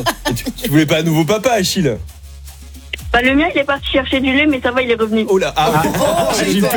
Tu voulais pas un nouveau papa, Achille? Bah, le mien, il est parti chercher du lait, mais ça va, il est revenu. Oh là, j'ai eu peur.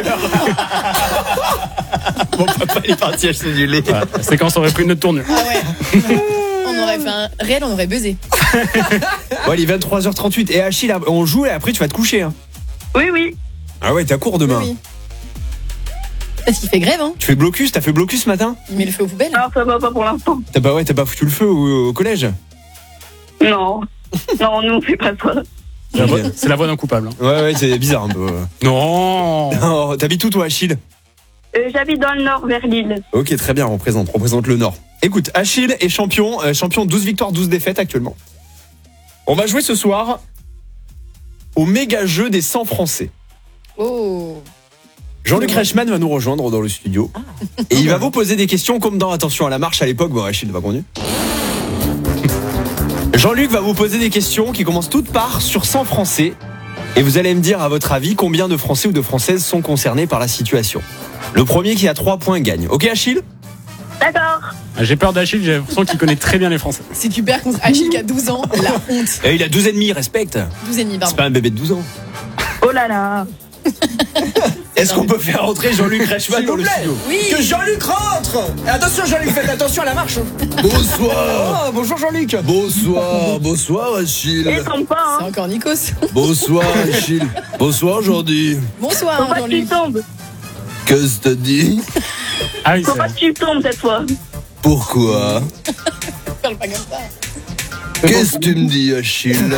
Mon papa, il est parti acheter du lait. Ouais, la séquence aurait pris une autre tournure. Ah ouais. On aurait fait un réel, on aurait buzzé. Bon, il est 23h38. Et Achille, on joue et après tu vas te coucher. Hein. Oui. Ah ouais, t'as cours demain. Oui. Parce qu'il fait grève, hein. Tu fais blocus? T'as fait blocus ce matin? Il met le feu aux poubelles. Alors, ça va pas pour l'instant. T'as pas foutu le feu au collège? Non. Non, nous, on fait pas ça. C'est la voix d'un coupable. Hein. Ouais, c'est bizarre un peu. Non. Non, t'habites où toi, Achille? J'habite dans le nord, vers Lille. Ok, très bien, on représente le Nord. Écoute, Achille est champion 12 victoires, 12 défaites actuellement. On va jouer ce soir au méga jeu des 100 Français. Oh. Jean-Luc Reichmann va nous rejoindre dans le studio. Et il va vous poser des questions comme dans Attention à la marche à l'époque. Bon, Achille va conduire. Jean-Luc va vous poser des questions qui commencent toutes par sur 100 Français. Et vous allez me dire, à votre avis, combien de Français ou de Françaises sont concernés par la situation. Le premier qui a 3 points gagne. Ok, Achille? D'accord. J'ai peur d'Achille, j'ai l'impression qu'il connaît très bien les Français. Si tu perds contre Achille qui a 12 ans, la honte. Et il a 12 et demi, respecte. 12 et demi, C'est pardon. pas un bébé de 12 ans. Oh là là. Est-ce qu'on peut faire rentrer Jean-Luc Reichmann dans le studio? Oui. Que Jean-Luc rentre. Attention Jean-Luc, faites attention à la marche. Bonsoir. Oh, bonjour Jean-Luc. Bonsoir Achille. Et tombe pas, C'est hein. encore Nikos. Bonsoir Achille. Bonsoir Jordi. Bonsoir, Faut pas que tu Jean-Luc. tombes. Qu'est-ce que t'as dit? Ah oui, Faut c'est pas que tu tombes cette fois. Pourquoi? Parle pas comme ça. Qu'est-ce que tu me dis Achille?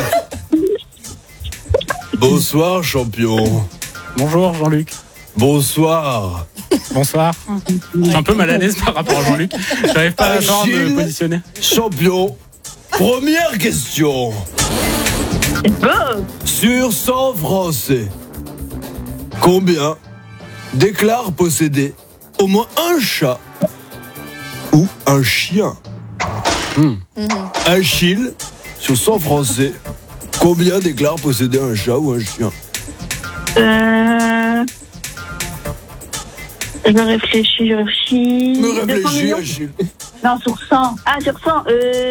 Bonsoir champion. Bonjour Jean-Luc. Bonsoir. Bonsoir. Je suis un peu mal à l'aise par rapport à Jean-Luc. J'arrive pas à savoir me positionner. Champion. Première question. Go. Sur 100 Français, combien déclarent posséder au moins un chat ou un chien? Achille, sur 100 Français, combien déclarent posséder un chat ou un chien? Je me réfléchis. Me 200 réfléchis millions. Achille. Non, sur 100. Ah, sur 100.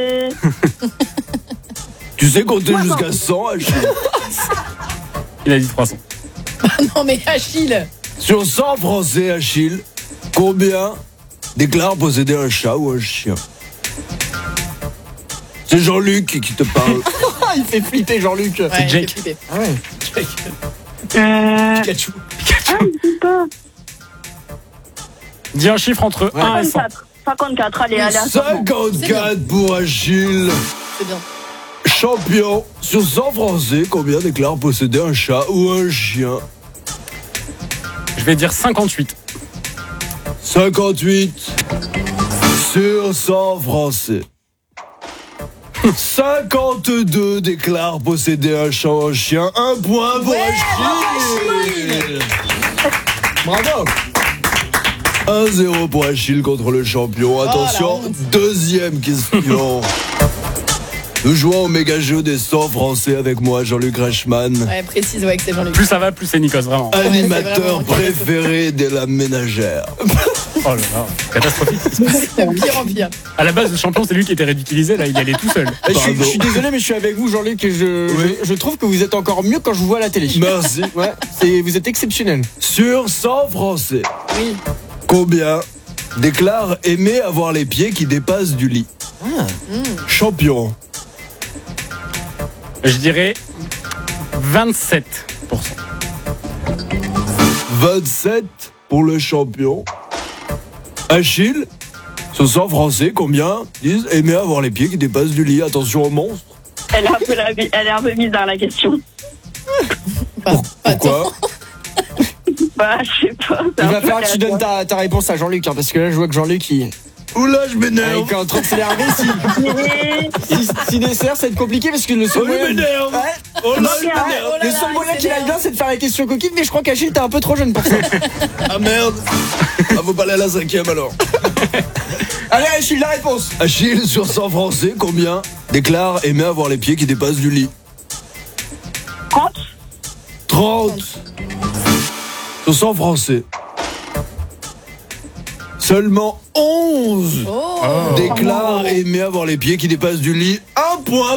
Tu sais compter 300. jusqu'à 100 Achille? Il a dit 300. Non mais Achille. Sur 100 Français Achille, combien déclarent posséder un chat ou un chien? C'est Jean-Luc qui te parle. Ah, il fait flipper Jean-Luc. Ouais, il Jake. fait flipper. Ah ouais. Pikachu. Ah, je sais pas. Dis un chiffre entre 1 et 100. 54, allez, allez. 54 pour Achille. C'est bien. Champion, sur 100 Français, combien déclarent posséder un chat ou un chien? Je vais dire 58. 58 sur 100 Français. 52 déclarent posséder un chat ou un chien. Un point pour Achille. Bravo. 1-0 pour Achille contre le champion. Attention, la honte. deuxième question. Nous jouons au méga jeu des 100 Français avec moi, Jean-Luc Reichmann. Ouais, précise, ouais, que c'est Jean-Luc. Plus ça va, plus c'est Nikos, vraiment. c'est Animateur vraiment préféré de la ménagère. Oh là là, catastrophique. C'est de pire en pire. À la base, le champion, c'est lui qui était ridiculisé, là, il y allait tout seul. Je suis désolé mais je suis avec vous Jean-Luc et je trouve que vous êtes encore mieux quand je vous vois à la télé. Merci. Ouais, vous êtes exceptionnel. Sur 100 Français, Oui. combien déclarent aimer avoir les pieds qui dépassent du lit? Champion. Je dirais 27%. 27 pour le champion. Achille, sur 100 Français, combien disent aimer avoir les pieds qui dépassent du lit? Attention au monstre. Elle est un peu bizarre, la question. Pourquoi? Bah, je sais pas. c'est Il un va peu falloir que tu donnes ta réponse à Jean-Luc hein, parce que là je vois que Jealuc il Oula, je il m'énerve. est en train de s'énerver. Mais- Si dessert, ça va être compliqué parce que le seul Oh, il m'énerve. Ouais. Oh là, je Ok, m'énerve. Oh là Le là, seul moyen il qu'il aille s'énerve. bien, c'est de faire les questions coquines, mais je crois qu'Achille, t'es un peu trop jeune pour ça. Ah merde. Ah, faut pas aller à la 5e alors. Allez, Achille, la réponse. Achille, sur 100 Français, combien déclarent aimer avoir les pieds qui dépassent du lit? 30. 30 sur 100 Français. Seulement 11 Oh. déclarent aimer avoir les pieds qui dépassent du lit. Un point